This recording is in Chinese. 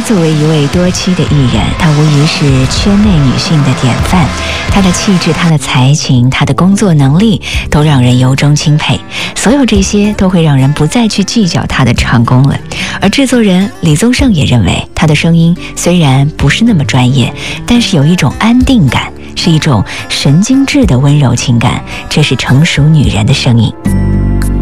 作为一位多妻的艺人，她无疑是圈内女性的典范。她的气质、她的才情、她的工作能力都让人由衷钦佩。所有这些都会让人不再去计较她的成功了。而制作人李宗盛也认为，她的声音虽然不是那么专业，但是有一种安定感，是一种神经质的温柔情感，这是成熟女人的声音。